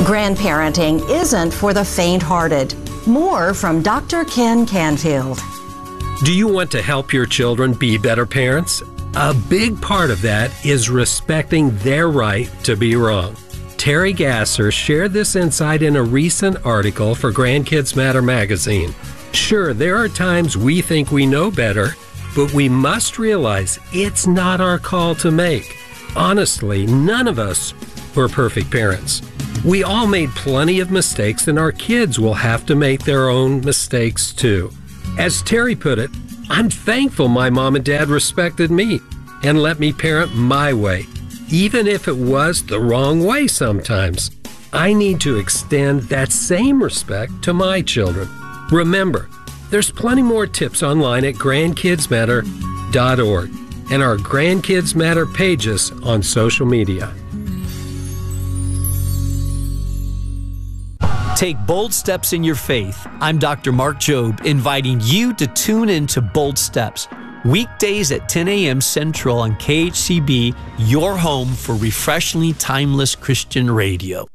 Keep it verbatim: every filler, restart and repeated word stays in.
Grandparenting isn't for the faint-hearted. More from Doctor Ken Canfield. Do you want to help your children be better parents? A big part of that is respecting their right to be wrong. Terry Gasser shared this insight in a recent article for Grandkids Matter magazine. Sure, there are times we think we know better, but we must realize it's not our call to make. Honestly, none of us were perfect parents. We all made plenty of mistakes, and our kids will have to make their own mistakes too. As Terry put it, I'm thankful my mom and dad respected me and let me parent my way, even if it was the wrong way sometimes. I need to extend that same respect to my children. Remember, there's plenty more tips online at grandkids matter dot org and our Grandkids Matter pages on social media. Take bold steps in your faith. I'm Doctor Mark Jobe, inviting you to tune in to Bold Steps, weekdays at ten a.m. Central on K H C B, your home for refreshingly timeless Christian radio.